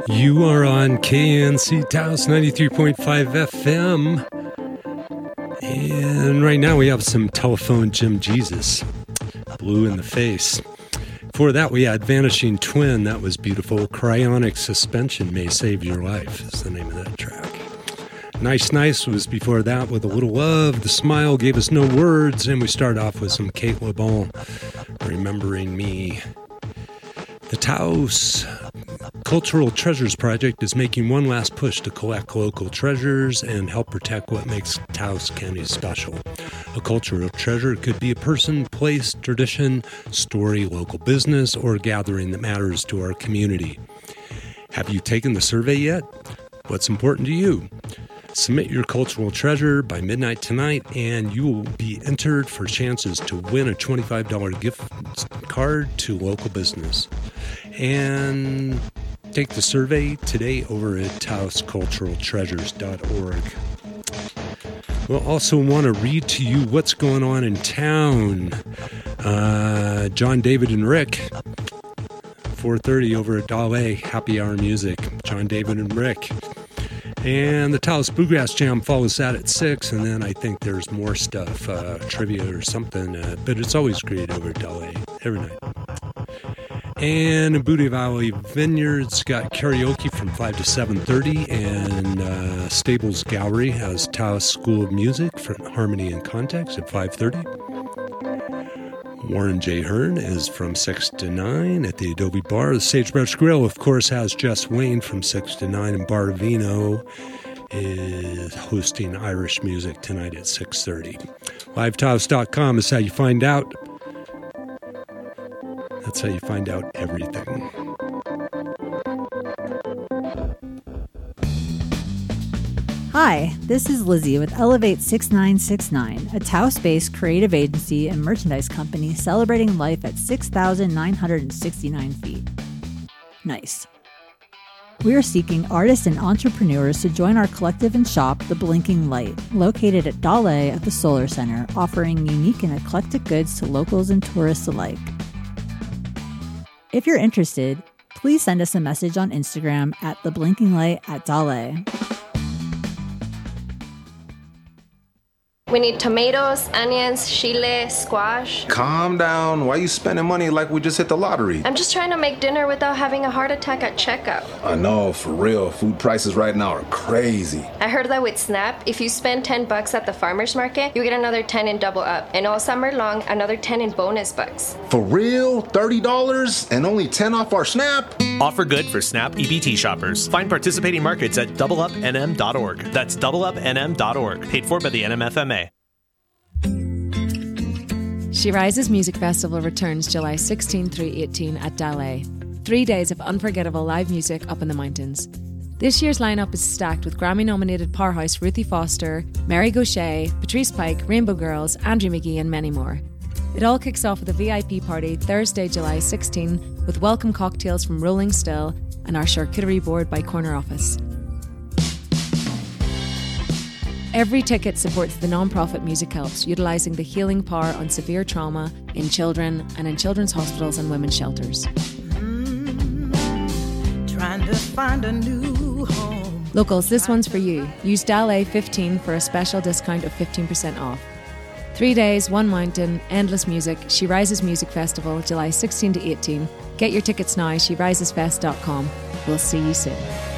You are on KNC Taos 93.5 FM. And right now we have some Telephone Jim Jesus, Blue in the Face. Before that we had Vanishing Twin, that was beautiful. Cryonic Suspension May Save Your Life is the name of that track. Nice Nice was before that with A Little Love. The Smile Gave Us No Words. And we start off with some Kate LeBon, Remembering Me. The Taos Cultural Treasures Project is making one last push to collect local treasures and help protect what makes Taos County special. A cultural treasure could be a person, place, tradition, story, local business, or gathering that matters to our community. Have you taken the survey yet? What's important to you? Submit your cultural treasure by midnight tonight, and you will be entered for chances to win a $25 gift card to local business. And take the survey today over at taosculturaltreasures.org. We'll also want to read to you what's going on in town. John, David, and Rick, 4:30 over at Dale, Happy Hour Music. John, David, and Rick. And the Taos Bluegrass Jam follows that at 6, and then I think there's more stuff, trivia or something, but it's always great over at Dale every night. And in Booty Valley Vineyards got karaoke from 5 to 7:30, and Stables Gallery has Taos School of Music for Harmony and Context at 5:30. Warren J. Hearn is from 6 to 9 at the Adobe Bar. The Sagebrush Grill, of course, has Jess Wayne from 6 to 9, and Bar Vino is hosting Irish music tonight at 6:30. LiveTaos.com is how you find out. That's how you find out everything. Hi, this is Lizzie with Elevate 6969, a Taos-based creative agency and merchandise company celebrating life at 6,969 feet. Nice. We are seeking artists and entrepreneurs to join our collective and shop, The Blinking Light, located at Dale at the Solar Center, offering unique and eclectic goods to locals and tourists alike. If you're interested, please send us a message on Instagram at The Blinking Light at Dale. We need tomatoes, onions, chile, squash. Calm down. Why you spending money like we just hit the lottery? I'm just trying to make dinner without having a heart attack at checkout. I know, for real. Food prices right now are crazy. I heard that with Snap, if you spend $10 at the farmer's market, you get another 10 in Double Up. And all summer long, another 10 in bonus bucks. For real? $30 and only 10 off our Snap? Offer good for Snap EBT shoppers. Find participating markets at doubleupnm.org. That's doubleupnm.org. Paid for by the NMFMA. She Rises Music Festival returns July 16 through 18 at Dale. 3 days of unforgettable live music up in the mountains. This year's lineup is stacked with Grammy-nominated powerhouse Ruthie Foster, Mary Gauthier, Patrice Pike, Rainbow Girls, Andrew McGee and many more. It all kicks off with a VIP party Thursday, July 16 with welcome cocktails from Rolling Still and our charcuterie board by Corner Office. Every ticket supports the non-profit Music Helps, utilising the healing power on severe trauma in children and in children's hospitals and women's shelters. Trying to find a new home. Locals, this one's for you. Use Dale 15 for a special discount of 15% off. 3 days, one mountain, endless music. She Rises Music Festival, July 16 to 18. Get your tickets now, sherisesfest.com. We'll see you soon.